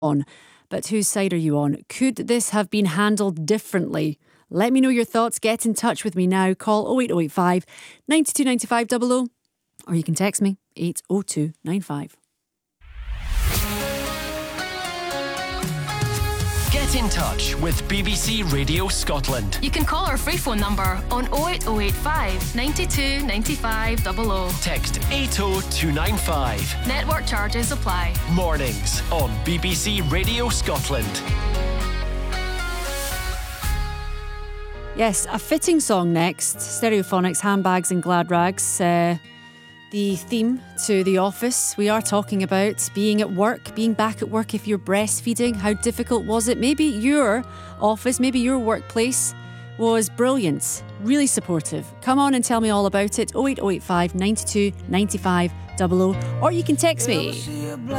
on. But whose side are you on? Could this have been handled differently? Let me know your thoughts. Get in touch with me now. Call 08085 92 95 00, or you can text me 80295. Get in touch with BBC Radio Scotland. You can call our free phone number on 08085 92 95 00. Text 80295. Network charges apply. Mornings on BBC Radio Scotland. Yes, a fitting song next. Stereophonics, Handbags and Glad Rags. The theme to The Office. We are talking about being at work, being back at work if you're breastfeeding. How difficult was it? Maybe your office, maybe your workplace was brilliant, really supportive. Come on and tell me all about it. 08085 92 95 00, or you can text me.